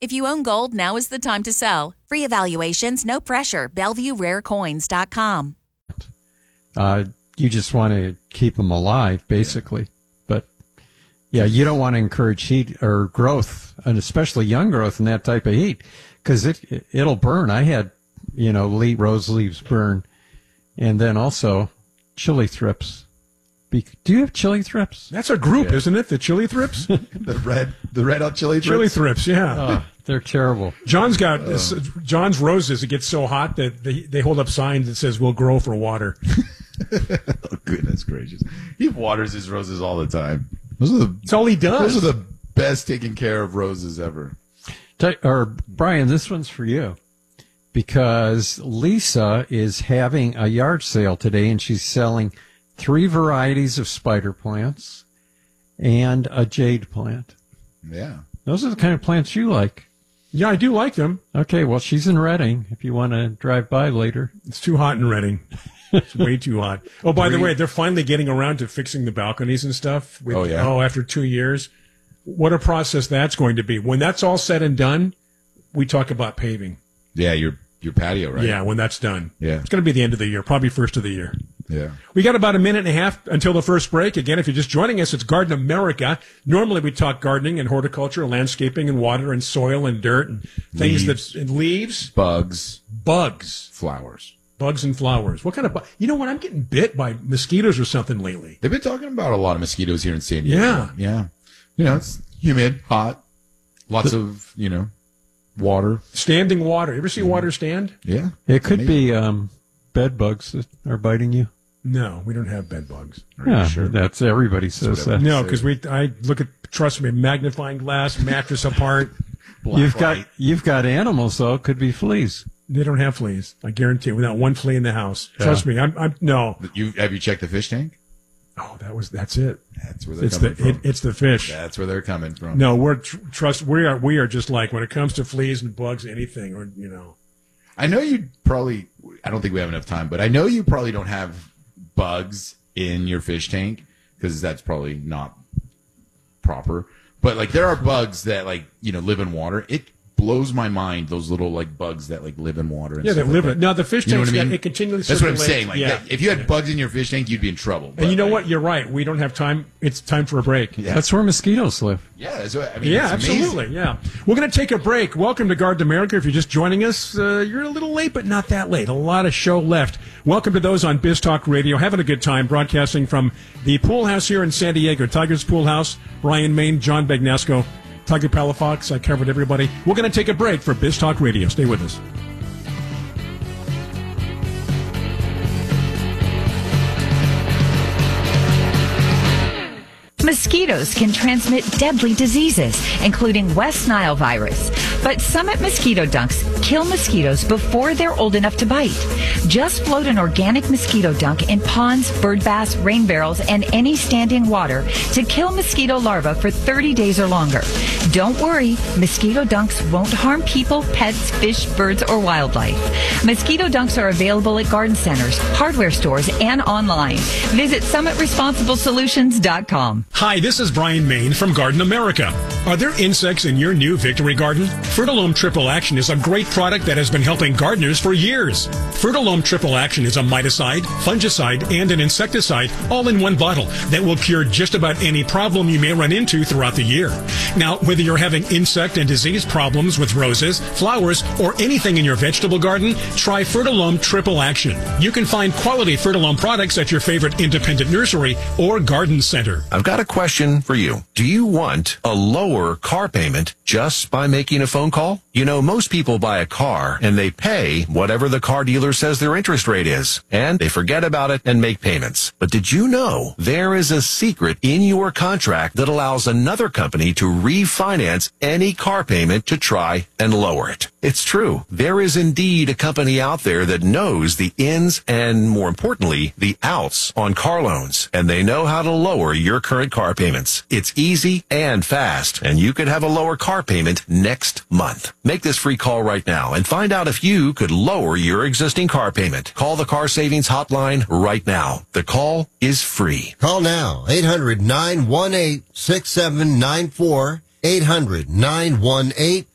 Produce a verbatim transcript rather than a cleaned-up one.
If you own gold, now is the time to sell. Free evaluations, no pressure. Bellevue Rare Coins dot com. Uh, you just want to keep them alive, basically. But, yeah, you don't want to encourage heat or growth, and especially young growth in that type of heat, because it, it'll burn. I had, you know, le- rose leaves burn, and then also chili thrips. Be- Do you have chili thrips? That's a group, Yeah. isn't it? The chili thrips? The red, the red hot chili Chili thrips. thrips, yeah. Oh, they're terrible. John's got this, John's roses. It gets so hot that they, they hold up signs that says "We'll grow for water." Oh, goodness gracious. He waters his roses all the time. Those are the, That's all he does. those are the best taken care of roses ever. T- or, Brian, this one's for you. Because Lisa is having a yard sale today, and she's selling three varieties of spider plants and a jade plant. Yeah. Those are the kind of plants you like. Yeah, I do like them. Okay, well, she's in Reading if you want to drive by later. It's too hot in Reading. It's way too hot. Oh, by the Three- way, they're finally getting around to fixing the balconies and stuff. With, Oh, yeah? Oh, after two years. What a process that's going to be. When that's all said and done, we talk about paving. Yeah, your your patio, right? Yeah, when that's done. Yeah. It's going to be the end of the year, probably first of the year. Yeah. We got about a minute and a half until the first break. Again, if you're just joining us, it's Garden America. Normally we talk gardening and horticulture, landscaping and water and soil and dirt and things Leaves. that and leaves, Bugs, bugs, flowers. bugs and flowers. What kind of bu- You know what? I'm getting bit by mosquitoes or something lately. They've been talking about a lot of mosquitoes here in San Diego. Yeah. Yeah. You know, it's humid, hot, lots of, you know, water. Standing water. You ever see water stand? Yeah. It could be um, bed bugs that are biting you. No, we don't have bed bugs. Are you Yeah, sure? that's everybody says what I- that. No, because we I look at trust me, magnifying glass, mattress apart. Black You've got light. you've got animals though. Could be fleas. They don't have fleas. I guarantee you, without one flea in the house. Trust me, I'm I'm no. You have you checked the fish tank? Oh, that was that's it. That's where they're It's the coming it, from. it's the fish. That's where they're coming from. No, we're tr- trust. We are we are just like when it comes to fleas and bugs, anything or you know. I know you probably. I don't think we have enough time, but I know you probably don't have bugs in your fish tank because that's probably not proper. But like there are bugs that like you know live in water. It blows my mind those little like bugs that like live in water. And Yeah, they stuff live like in it. that. Now the fish You know tank's what I got mean? it continually. That's what I'm circulates. saying. Like yeah. that, if you had bugs in your fish tank, you'd be in trouble. And But, you know like, what? You're right. We don't have time. It's time for a break. Yeah. That's where mosquitoes live. Yeah, that's what, I mean, Yeah, it's amazing. absolutely. Yeah. We're going to take a break. Welcome to Garden America. If you're just joining us, uh, you're a little late, but not that late. A lot of show left. Welcome to those on Biz Talk Radio. Having a good time broadcasting from the pool house here in San Diego. Tigers Pool House. Brian Main, John Bagnesco, Tiger Palafox. I covered everybody. We're going to take a break for Biz Talk Radio. Stay with us. Mosquitoes can transmit deadly diseases, including West Nile virus. But Summit Mosquito Dunks kill mosquitoes before they're old enough to bite. Just float an organic mosquito dunk in ponds, bird baths, rain barrels, and any standing water to kill mosquito larvae for thirty days or longer. Don't worry, mosquito dunks won't harm people, pets, fish, birds, or wildlife. Mosquito dunks are available at garden centers, hardware stores, and online. Visit summit responsible solutions dot com. Hi, this is Brian Main from Garden America. Are there insects in your new Victory Garden? Fertilome Triple Action is a great product that has been helping gardeners for years. Fertilome Triple Action is a miticide, fungicide, and an insecticide all in one bottle that will cure just about any problem you may run into throughout the year. Now, whether you're having insect and disease problems with roses, flowers, or anything in your vegetable garden, try Fertilome Triple Action. You can find quality Fertilome products at your favorite independent nursery or garden center. I've got a question for you. Do you want a lower car payment just by making a phone call? You know, most people buy a car and they pay whatever the car dealer says their interest rate is, and they forget about it and make payments. But did you know there is a secret in your contract that allows another company to refinance any car payment to try and lower it? It's true. There is indeed a company out there that knows the ins and, more importantly, the outs on car loans, and they know how to lower your current car payments. It's easy and fast, and you could have a lower car payment next month. Make this free call right now and find out if you could lower your existing car payment. Call the Car Savings Hotline right now. The call is free. Call now, eight hundred, nine one eight, six seven nine four, eight hundred, nine one eight,